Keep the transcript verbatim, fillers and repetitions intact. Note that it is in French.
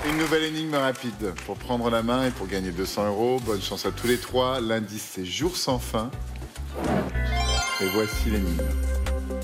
Une nouvelle énigme rapide pour prendre la main et pour gagner deux cents euros. Bonne chance à tous les trois. L'indice, c'est jour sans fin. Et voici l'énigme.